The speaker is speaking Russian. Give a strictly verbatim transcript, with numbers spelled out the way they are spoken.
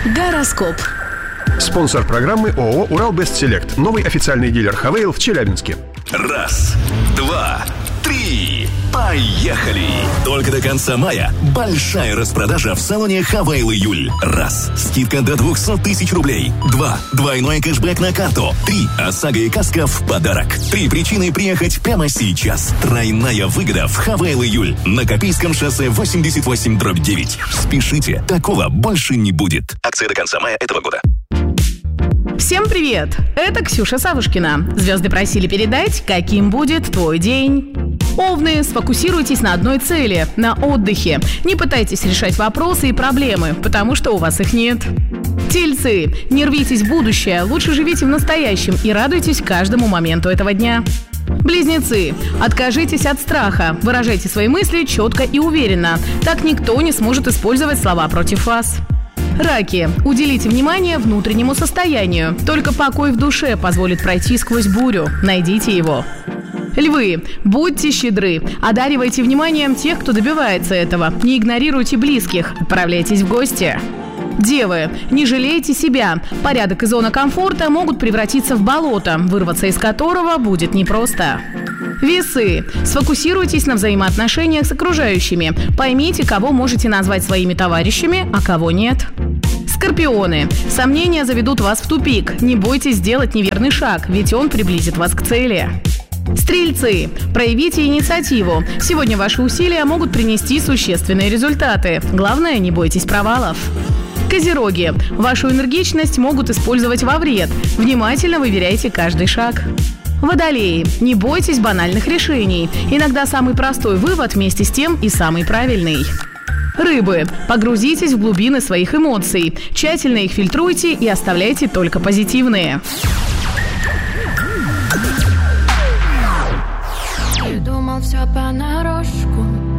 Гороскоп. Спонсор программы ООО «Урал-Бестселект». Новый официальный дилер «Хавейл» в Челябинске. Раз, два, три. Поехали! Только до конца мая большая распродажа в салоне «Хавейл Июль». Раз. Скидка до двухсот тысяч рублей. Два. Двойной кэшбэк на карту. Три. ОСАГО и каска в подарок. Три причины приехать прямо сейчас. Тройная выгода в «Хавейл Июль». На Копейском шоссе восемьдесят восемь дробь девять. Спешите, такого больше не будет. Акция до конца мая этого года. Всем привет! Это Ксюша Савушкина. Звезды просили передать, каким будет твой день. Овны, сфокусируйтесь на одной цели – на отдыхе. Не пытайтесь решать вопросы и проблемы, потому что у вас их нет. Тельцы, не рвитесь в будущее, лучше живите в настоящем и радуйтесь каждому моменту этого дня. Близнецы, откажитесь от страха, выражайте свои мысли четко и уверенно. Так никто не сможет использовать слова против вас. Раки, уделите внимание внутреннему состоянию. Только покой в душе позволит пройти сквозь бурю. Найдите его. Львы, будьте щедры. Одаривайте вниманием тех, кто добивается этого. Не игнорируйте близких. Отправляйтесь в гости. Девы, не жалейте себя. Порядок и зона комфорта могут превратиться в болото, вырваться из которого будет непросто. Весы, сфокусируйтесь на взаимоотношениях с окружающими. Поймите, кого можете назвать своими товарищами, а кого нет. Скорпионы, сомнения заведут вас в тупик. Не бойтесь сделать неверный шаг, ведь он приблизит вас к цели. Стрельцы, проявите инициативу. Сегодня ваши усилия могут принести существенные результаты. Главное, не бойтесь провалов. Козероги, вашу энергичность могут использовать во вред. Внимательно выверяйте каждый шаг. Водолеи, не бойтесь банальных решений. Иногда самый простой вывод вместе с тем и самый правильный. Рыбы, погрузитесь в глубины своих эмоций. Тщательно их фильтруйте и оставляйте только позитивные. Думал все понарошку,